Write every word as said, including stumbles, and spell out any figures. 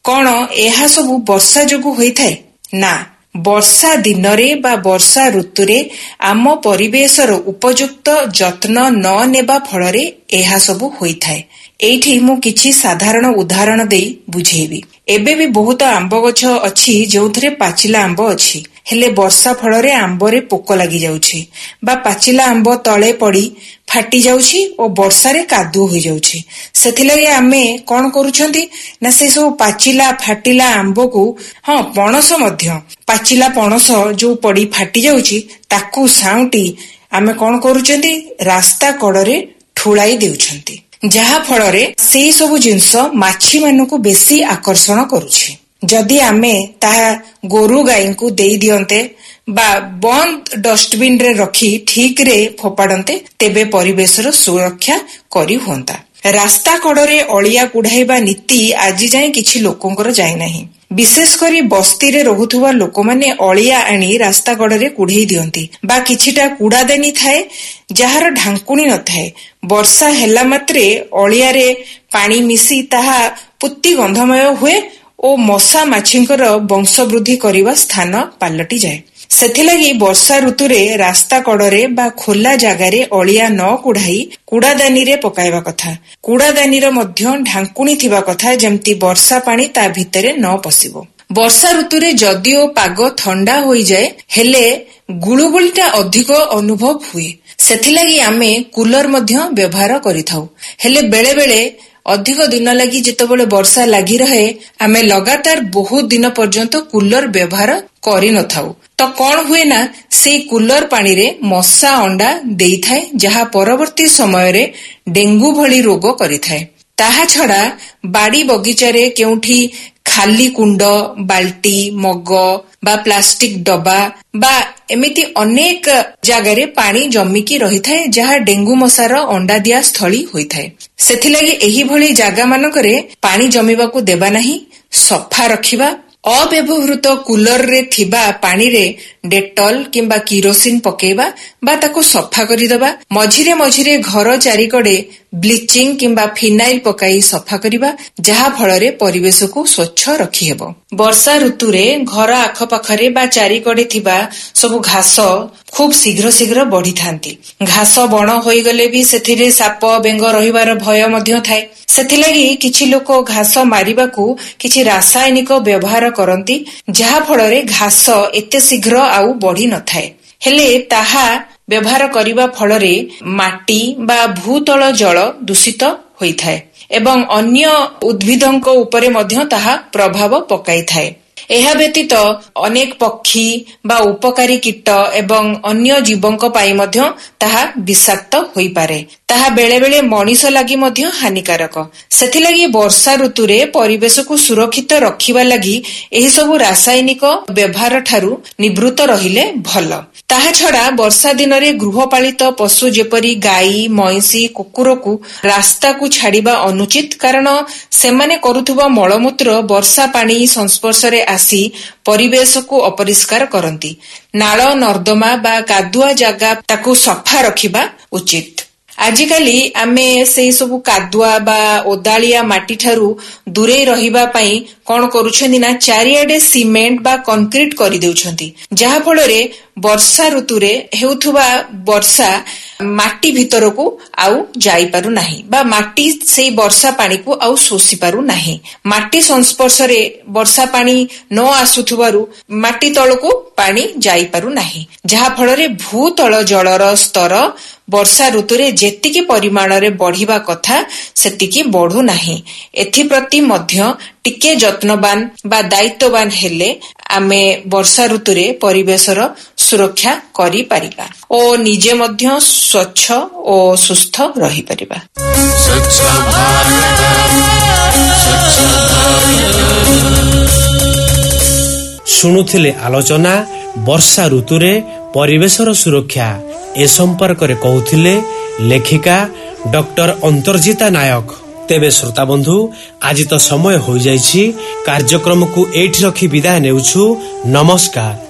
କଣ ଏହା ସବୁ ବର୍ଷା ଯୋଗୁଁ ହୋଇଥାଏ? ନା, ବର୍ଷା ଦିନରେ ବା ବର୍ଷା ଋତୁରେ ଆମ ପରିବେଶର ଉପଯୁକ୍ତ ଯତ୍ନ ନ ନେବା ଫଳରେ ଏହା ସବୁ ହୋଇଥାଏ। ଏଇଠି ମୁଁ କିଛି ସାଧାରଣ ଉଦାହରଣ ଦେଇ ବୁଝେଇବି। ଏବେ ବି ବହୁତ ଆମ୍ବ ଗଛ ଅଛି ଯେଉଁଥିରେ ପାଚିଲା ଆମ୍ବ ଅଛି, ହେଲେ ବର୍ଷା ଫଳରେ ଆମ୍ବରେ ପୋକ ଲାଗି ଯାଉଛି ବା ପାଚିଲା ଆମ୍ବ ତଳେ ପଡି ଫାଟି ଯାଉଛି ଓ ବର୍ଷାରେ କାଦୁଅ ହୋଇଯାଉଛି। ସେଥିଲାଗି ଆମେ କଣ କରୁଛନ୍ତି ନା ସେ ସବୁ ପାଚିଲା ଫାଟିଲା ଆମ୍ବକୁ, ହଁ ପଣସ ମଧ୍ୟ, ପାଚିଲା ପଣସ ଯୋଉ ପଡି ଫାଟି ଯାଉଛି ତାକୁ ସାଉଁଟି ଆମେ କଣ କରୁଛନ୍ତି, ରାସ୍ତା କଡରେ ଠୁଳାଇ ଦେଉଛନ୍ତି, ଯାହା ଫଳରେ ସେଇ ସବୁ ଜିନିଷ ମାଛି ମାନଙ୍କୁ ବେଶୀ ଆକର୍ଷଣ କରୁଛି। ଯଦି ଆମେ ତାହା ଗୋରୁ ଗାଈଙ୍କୁ ଦେଇ ଦିଅନ୍ତେ ବା ବନ୍ଦ ଡଷ୍ଟବିନ ରେ ରଖି ଠିକରେ ଫୋପାଡନ୍ତେ, ତେବେ ପରିବେଶର ସୁରକ୍ଷା କରି ହୁଅନ୍ତା। ରାସ୍ତା କଡରେ ଅଳିଆ କୁଢାଇବା ନୀତି ଆଜି ଯାଏ କିଛି ଲୋକଙ୍କର ଯାଇନାହିଁ। ବିଶେଷ କରି ବସ୍ତିରେ ରହୁଥିବା ଲୋକମାନେ ଅଳିଆ ଆଣି ରାସ୍ତା କଡରେ କୁଢେଇ ଦିଅନ୍ତି ବା କିଛିଟା କୁଡାଦାନି ଥାଏ ଯାହାର ଢାଙ୍କୁଣୀ ନଥାଏ। ବର୍ଷା ହେଲା ମାତ୍ରେ ଅଳିଆରେ ପାଣି ମିଶି ତାହା ପୁତି ଗନ୍ଧମୟ ହୁଏ ଓ ମଶା ମାଛିଙ୍କର ବଂଶ ବୃଦ୍ଧି କରିବା ସ୍ଥାନ ପାଲଟିଯାଏ। ସେଥିଲାଗି ବର୍ଷା ଋତୁରେ ରାସ୍ତା କଡରେ ବା ଖୋଲା ଜାଗାରେ ଅଳିଆ ନ କୁଢାଇ କୁଡାଦାନିରେ ପକାଇବା କଥା। କୁଡାଦାନିର ମଧ୍ୟ ଢାଙ୍କୁଣୀ ଥିବା କଥା, ଯେମିତି ବର୍ଷା ପାଣି ତା ଭିତରେ ନ ପଶିବ। ବର୍ଷା ଋତୁରେ ଯଦିଓ ପାଗ ଥଣ୍ଡା ହୋଇଯାଏ, ହେଲେ ଗୁଳୁଗୁଳିଟା ଅଧିକ ଅନୁଭବ ହୁଏ। ସେଥିଲାଗି ଆମେ କୁଲର ମଧ୍ୟ ବ୍ୟବହାର କରିଥାଉ। ହେଲେ ବେଳେ ବେଳେ ଅଧିକ ଦିନ ଲାଗି ଯେତେବେଳେ ବର୍ଷା ଲାଗି ରହେ, ଆମେ ଲଗାତାର ବହୁତ ଦିନ ପର୍ଯ୍ୟନ୍ତ କୁଲର ବ୍ୟବହାର କରିନଥାଉ। ତ କଣ ହୁଏ ନା, ସେଇ କୁଲର ପାଣିରେ ମଶା ଅଣ୍ଡା ଦେଇଥାଏ, ଯାହା ପରବର୍ତ୍ତୀ ସମୟରେ ଡେଙ୍ଗୁ ଭଳି ରୋଗ କରିଥାଏ। ତାହା ଛଡା ବାଡି ବଗିଚାରେ କେଉଁଠି ଖାଲି କୁଣ୍ଡ, ବାଲ୍ଟି, ମଗ ବା ପ୍ଲାଷ୍ଟିକ ଡବା ବା ଏମିତି ଅନେକ ଜାଗାରେ ପାଣି ଜମିକି ରହିଥାଏ, ଯାହା ଡେଙ୍ଗୁ ମଶାର ଅଣ୍ଡା ଦିଆ ସ୍ଥଳୀ ହୋଇଥାଏ। ସେଥିଲାଗି ଏହିଭଳି ଜାଗା ମାନଙ୍କରେ ପାଣି ଜମିବାକୁ ଦେବା ନାହିଁ, ସଫା ରଖିବା। ଅବ୍ୟବହୃତ କୁଲରରେ ଥିବା ପାଣିରେ ଡେଟଲ କିମ୍ବା କିରୋସିନ ପକେଇବା ବା ତାକୁ ସଫା କରିଦେବା। ମଝିରେ ମଝିରେ ଘର ଚାରିକଡେ ବ୍ଲିଚିଂ କିମ୍ବା ଫିନାଇଲ ପକାଇ ସଫା କରିବା, ଯାହା ଫଳରେ ପରିବେଶକୁ ସ୍ୱଚ୍ଛ ରଖିହେବ। ବର୍ଷା ଋତୁରେ ଘର ଆଖପାଖରେ ବା ଚାରିକଡେ ଥିବା ସବୁ ଘାସ ଖୁବ ଶୀଘ୍ର ଶୀଘ୍ର ବଢିଥାନ୍ତି। ଘାସ ବଣ ହୋଇଗଲେ ବି ସେଥିରେ ସାପ ବେଙ୍ଗ ରହିବାର ଭୟ ମଧ୍ୟ ଥାଏ। ସେଥିଲାଗି କିଛି ଲୋକ ଘାସ ମାରିବାକୁ କିଛି ରାସାୟନିକ ବ୍ୟବହାର କରନ୍ତି, ଯାହା ଫଳରେ ଘାସ ଏତେ ଶୀଘ୍ର ଆଉ ବଢି ନଥାଏ। ହେଲେ ତାହା ବ୍ୟବହାର କରିବା ଫଳରେ ମାଟି ବା ଭୂତଳ ଜଳ ଦୂଷିତ ହୋଇଥାଏ ଏବଂ ଅନ୍ୟ ଉଦ୍ଭିଦଙ୍କ ଉପରେ ମଧ୍ୟ ତାହା ପ୍ରଭାବ ପକାଇଥାଏ। ଏହା ବ୍ୟତୀତ ଅନେକ ପକ୍ଷୀ ବା ଉପକାରୀ କୀଟ ଏବଂ ଅନ୍ୟ ଜୀବଙ୍କ ପାଇଁ ମଧ୍ୟ ତାହା ବିଷାକ୍ତ ହୋଇପାରେ। ତାହା ବେଳେ ବେଳେ ମଣିଷ ଲାଗି ମଧ୍ୟ ହାନିକାରକ। ସେଥିଲାଗି ବର୍ଷା ଋତୁରେ ପରିବେଶକୁ ସୁରକ୍ଷିତ ରଖିବା ଲାଗି ଏହିସବୁ ରାସାୟନିକ ବ୍ୟବହାର ଠାରୁ ନିବୃତ୍ତ ରହିଲେ ଭଲ। ତାହା ଛଡା ବର୍ଷା ଦିନରେ ଗୃହପାଳିତ ପଶୁ ଯେପରି ଗାଈ, ମଇଁଷି, କୁକୁରକୁ ରାସ୍ତାକୁ ଛାଡିବା ଅନୁଚିତ, କାରଣ ସେମାନେ କରୁଥିବା ମଳମୂତ୍ର ବର୍ଷା ପାଣି ସଂସ୍ପର୍ଶରେ ଆସି ପରିବେଶକୁ ଅପରିଷ୍କାର କରନ୍ତି। ନାଳ ନର୍ଦ୍ଦମା ବା କାଦୁଆ ଜାଗା ତାକୁ ସଫା ରଖିବା ଉଚିତ। ଆଜିକାଲି ଆମେ ସେଇ ସବୁ କାଦୁଆ ବା ଓଦାଳିଆ ମାଟି ଠାରୁ ଦୂରେଇ ରହିବା ପାଇଁ କଣ କରୁଛନ୍ତି ନା, ଚାରିଆଡେ ସିମେଣ୍ଟ ବା କଂକ୍ରିଟ କରିଦେଉଛନ୍ତି, ଯାହା ଫଳରେ ବର୍ଷା ଋତୁରେ ହେଉଥିବା ବର୍ଷା ମାଟି ଭିତରକୁ ଆଉ ଯାଇପାରୁ ନାହିଁ ବା ମାଟି ସେଇ ବର୍ଷା ପାଣିକୁ ଆଉ ଶୋଷି ପାରୁ ନାହିଁ। ମାଟି ସଂସ୍ପର୍ଶରେ ବର୍ଷା ପାଣି ନ ଆସୁଥିବାରୁ ମାଟି ତଳକୁ ପାଣି ଯାଇପାରୁ ନାହିଁ, ଯାହା ଫଳରେ ଭୂତଳ ଜଳର ସ୍ତର ବର୍ଷା ଋତୁରେ ଯେତିକି ପରିମାଣରେ ବଢିବା କଥା ସେତିକି ବଢୁନାହିଁ। ଏଥିପ୍ରତି ମଧ୍ୟ ଟିକେ ଯତ୍ନବାନ ବା ଦାୟିତ୍ୱବାନ ହେଲେ ଆମେ ବର୍ଷା ଋତୁରେ ପରିବେଶର ସୁରକ୍ଷା କରିପାରିବା ଓ ନିଜେ ମଧ୍ୟ ସ୍ୱଚ୍ଛ ଓ ସୁସ୍ଥ ରହିପାରିବା। ଶୁଣୁଥିଲେ ଆଲୋଚନା ବର୍ଷା ଋତୁରେ ପରିବେଶର ସୁରକ୍ଷା। ଏ ସମ୍ପର୍କରେ କହୁଥିଲେ ଲେଖିକା ଡକ୍ଟର ଅନ୍ତର୍ଜିତା ନାୟକ। ତେବେ ଶ୍ରୋତା ବନ୍ଧୁ, ଆଜି ତ ସମୟ ହୋଇଯାଇଛି। କାର୍ଯ୍ୟକ୍ରମକୁ ଏଇଠି ରଖି ବିଦାୟ ନେଉଛୁ। ନମସ୍କାର।